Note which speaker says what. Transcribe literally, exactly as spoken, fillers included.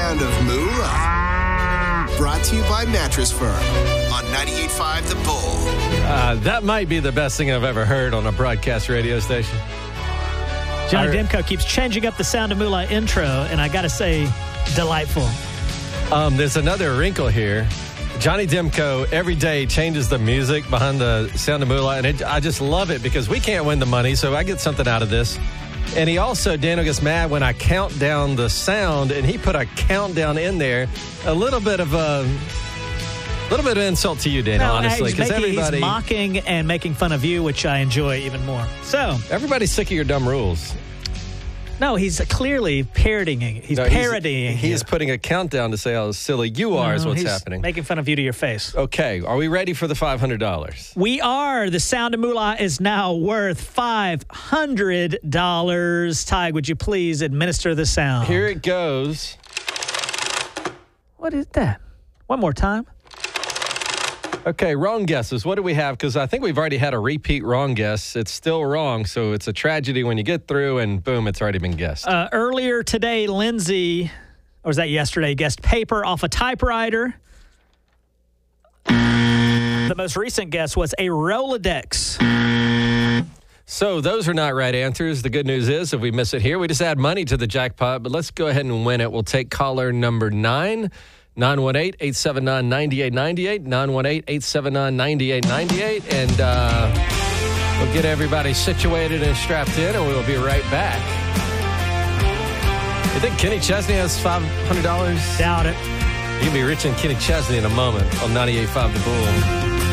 Speaker 1: sound of moolah. Brought to you by Mattress Firm on ninety-eight point five The Bull.
Speaker 2: Uh, that might be the best thing I've ever heard on a broadcast radio station.
Speaker 3: Johnny
Speaker 2: Our,
Speaker 3: Demko keeps changing up the Sound of Moolah intro, and I got to say, delightful.
Speaker 2: Um, there's another wrinkle here. Johnny Demko every day changes the music behind the Sound of Moolah, and it, I just love it because we can't win the money, so I get something out of this. And he also, Daniel, gets mad when I count down the sound, and he put a countdown in there. A little bit of a little bit of insult to you, Daniel,
Speaker 3: No,
Speaker 2: honestly,
Speaker 3: because
Speaker 2: everybody
Speaker 3: he's mocking and making fun of you, which I enjoy even more. So
Speaker 2: everybody's sick of your dumb rules.
Speaker 3: no, he's clearly parodying. He's
Speaker 2: No,
Speaker 3: parodying.
Speaker 2: He
Speaker 3: you.
Speaker 2: is putting a countdown to say how silly you are.
Speaker 3: No,
Speaker 2: is what's
Speaker 3: he's
Speaker 2: happening.
Speaker 3: Making fun of you to your face.
Speaker 2: Okay, are we ready for the five hundred dollars?
Speaker 3: We are. The Sound of Moolah is now worth five hundred dollars. Ty, would you please administer the sound?
Speaker 2: Here it goes.
Speaker 3: What is that? One more time.
Speaker 2: Okay, wrong guesses. What do we have? Because I think we've already had a repeat wrong guess. It's still wrong, so it's a tragedy when you get through and boom, it's already been guessed.
Speaker 3: Uh, earlier today, Lindsay, or was that yesterday, guessed paper off a typewriter. The most recent guess was a Rolodex.
Speaker 2: So those are not right answers. The good news is if we miss it here, we just add money to the jackpot, but let's go ahead and win it. We'll take caller number nine. nine one eight, eight seven nine, nine eight nine eight, nine one eight, eight seven nine, nine eight nine eight, and uh, we'll get everybody situated and strapped in, and we'll be right back. You think Kenny Chesney has five hundred dollars?
Speaker 3: Doubt it.
Speaker 2: You'll be rich in Kenny Chesney in a moment on ninety-eight point five The Bull.